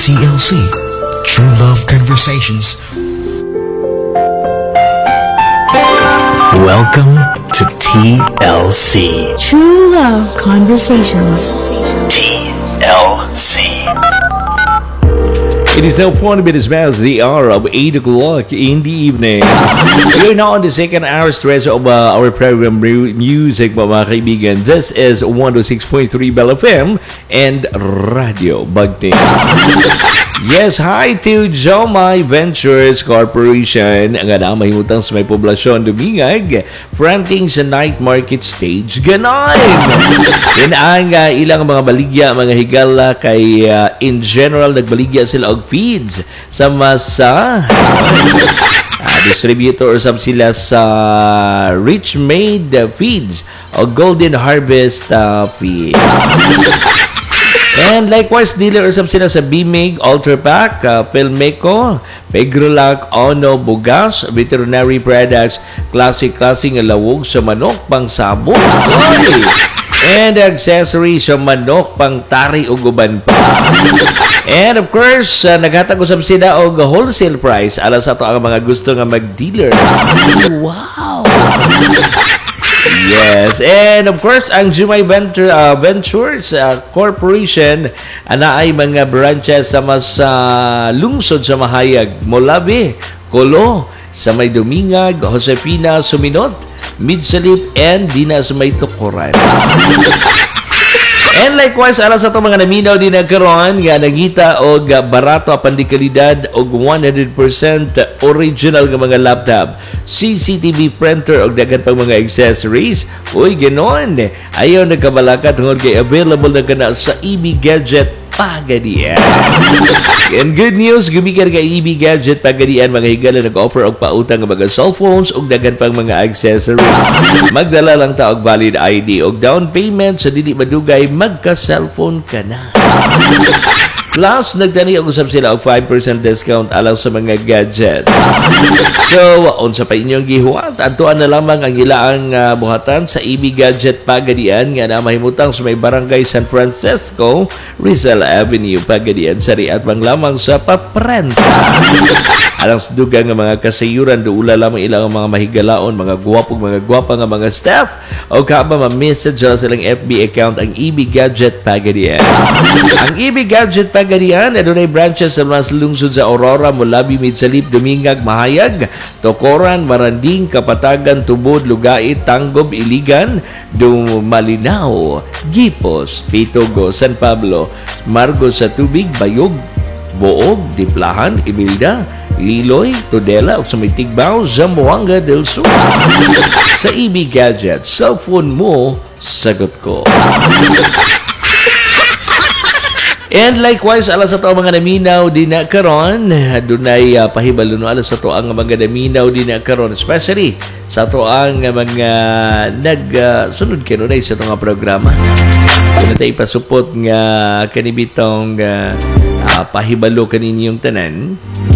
TLC, True Love Conversations. Welcome to TLC. True Love Conversations. TLC. It is now 40 minutes past the hour of 8 o'clock in the evening. You're now on the second hour stretch of our program Music, mga kaibigan. This is 106.3 Bell FM and Radio Bagting. Yes, hi to Jomai Ventures Corporation. Ang anamay utang sa may poblasyon Dumingag, fronting sa night market stage. Ganon! Yan ang ilang mga baligya, mga higala kay in general, nagbaligya sila og feeds sa masa distributor usab sila sa Rich Made Feeds o Golden Harvest Feeds. And likewise, dealer usab sila sa Bimig, Ultrapac, Filmeco, Pegrolac, Ono, Bugas, Veterinary Products, klase-klase nga lawog sa manok, pang sabon, and accessories sa manok, pang tari o guban pa. And of course, naghatag usab sila og wholesale price alas ato ang mga gusto nga mag-dealer. Wow! Yes, and of course, ang Jumay Ventures Corporation ay mga branches sa mas lungsod sa Mahayag, Molabe, Colo, sa may Dumingag, Josefina, Suminot, Midsalip, and Dina sa may Tukuran. And likewise, alas sa itong mga naminaw din nagkaroon nga nagita o barato apan di kalidad o 100% original nga mga laptop, CCTV printer o dagan pang mga accessories. Uy, ganon. Ayaw nagkabalakat tungod kay available na kana sa EB Gadget Pagadian. And good news, gumikan kay EB Gadget Pagadian, mga higala nag-offer og pautang ng mga cellphones o dagan pang mga accessories. Magdala lang ta og valid ID o down payment sa dili madugay, magka-cellphone ka na. Plus, nagtani og usab sila og 5% discount alang sa mga gadgets. So, unsa pa inyong gihuwat? Adtuan na lamang ang ilaang buhatan sa EB Gadget Pagadian nga na mahimutang sa may barangay San Francisco, Rizal Avenue, Pagadian, Sari at mang lamang sa paprenta. Alang sa dugang nga mga kasayuran, doula lamang ilang mga mahigalaon, mga gwapa nga mga staff o kaba ma-message sa silang FB account ang EB Gadget Pagadian. Ang EB Gadget Pagadian adunay branches sa mas lungsod sa Aurora, Molabi, Midsalip, Dumingag, Mahayag, Tocoran, Maranding, Kapatagan, Tubod, Lugait, Tanggob, Iligan, Malinaw, Gipos, Pitogo, San Pablo, Margos sa Tubig, Bayog, Boog, Diplahan, Ibilda, Liloy, Tudela, o sa may Tigbaw, Zamboanga del Sur. Sa EB Gadget, cellphone mo, sagot ko. And likewise, alas sa to ang mga naminaw din na karon, dunay pahibalo no alas sa to ang mga naminaw din na karon, especially sa to ang mga nagsunod kanunay sa to nga programa. Kung tayo pasupot nga kanibitong pahibalo kaninyong tanan,